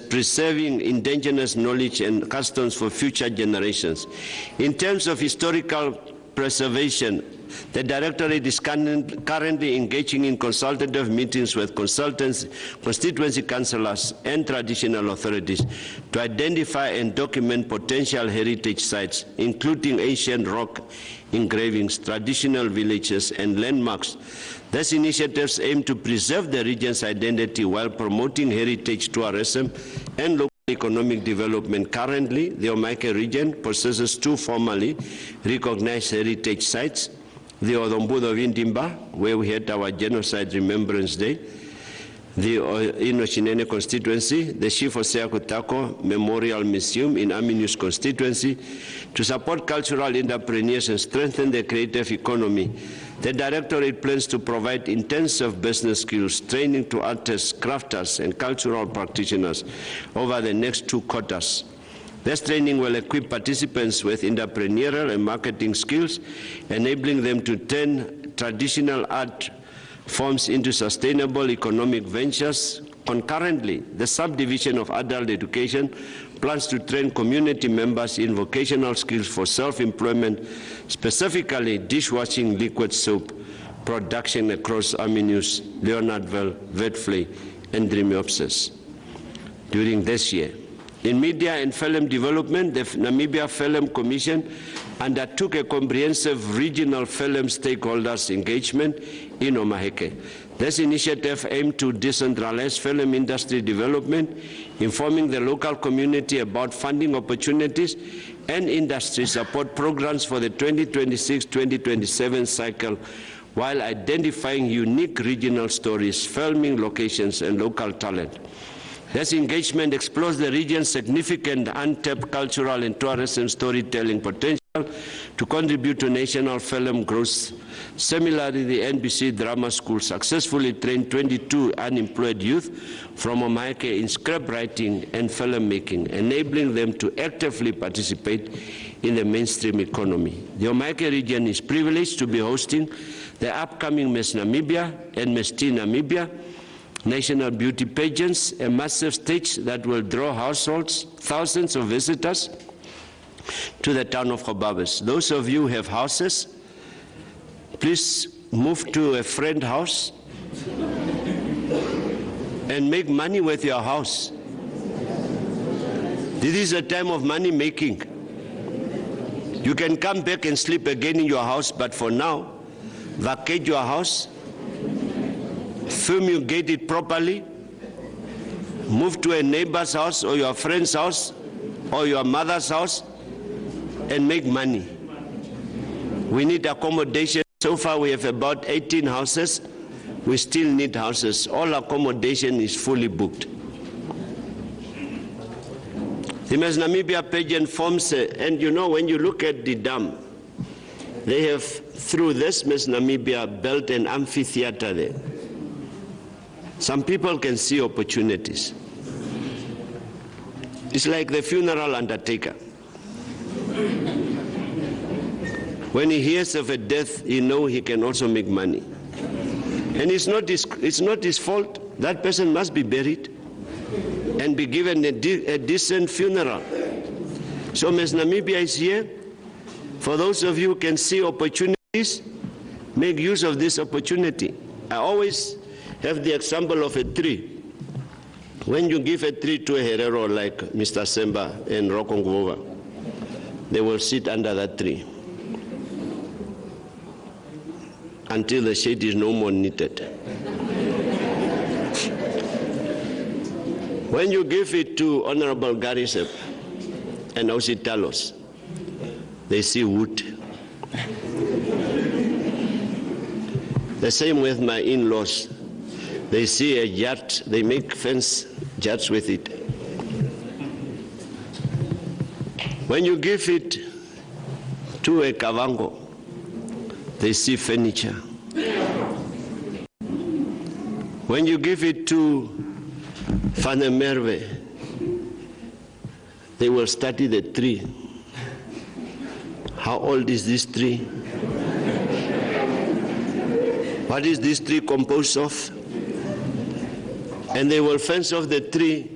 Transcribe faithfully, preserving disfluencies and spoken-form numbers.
preserving indigenous knowledge and customs for future generations. In terms of historical preservation, the Directorate is currently engaging in consultative meetings with consultants, constituency councillors and traditional authorities to identify and document potential heritage sites, including ancient rock engravings, traditional villages and landmarks. These initiatives aim to preserve the region's identity while promoting heritage tourism and local economic development. Currently, the Omaike region possesses two formally recognized heritage sites: the Odombudo Vindimba, where we had our Genocide Remembrance Day, the Inochinene constituency, the Shifosea Kutako Memorial Museum in Aminus constituency. To support cultural entrepreneurs and strengthen the creative economy, the Directorate plans to provide intensive business skills training to artists, crafters, and cultural practitioners over the next two quarters. This training will equip participants with entrepreneurial and marketing skills, enabling them to turn traditional art forms into sustainable economic ventures. Concurrently, the subdivision of adult education plans to train community members in vocational skills for self-employment, specifically dishwashing, liquid soap production across Aminus, Leonardville, Witfley, and Dreamiopsis during this year. In media and film development, the Namibia Film Commission undertook a comprehensive regional film stakeholders engagement in Omaheke. This initiative aimed to decentralize film industry development, informing the local community about funding opportunities and industry support programs for the twenty twenty-six twenty twenty-seven cycle, while identifying unique regional stories, filming locations, and local talent. This engagement explores the region's significant untapped cultural and tourism storytelling potential to contribute to national film growth. Similarly, the N B C Drama School successfully trained twenty-two unemployed youth from Omaike in script writing and filmmaking, enabling them to actively participate in the mainstream economy. The Omaike region is privileged to be hosting the upcoming Miss Namibia and Miss Teen Namibia national beauty pageants, a massive stage that will draw households, thousands of visitors to the town of Gobabis. Those of you who have houses, please move to a friend house and make money with your house. This is a time of money making. You can come back and sleep again in your house, but for now, vacate your house, fumigate it properly, move to a neighbor's house or your friend's house or your mother's house and make money. We need accommodation. So far we have about eighteen houses. We still need houses. All accommodation is fully booked. The Miss Namibia pageant forms, a, and you know, when you look at the dam, they have, through this Miss Namibia, built an amphitheater there. Some people can see opportunities. It's like the funeral undertaker. When he hears of a death, he knows he can also make money. And it's not his, it's not his fault. That person must be buried and be given a, de a decent funeral. So Miss Namibia is here. For those of you who can see opportunities, make use of this opportunity. I always have the example of a tree. When you give a tree to a herero like Mister Semba and Rokongova, they will sit under that tree until the shade is no more needed. When you give it to Honorable Garisep and Ositalos, they see wood. The same with my in-laws. They see a yard, they make fence yards with it. When you give it to a Kavango, they see furniture. When you give it to Fanemerve, they will study the tree. How old is this tree? What is this tree composed of? And they will fence off the tree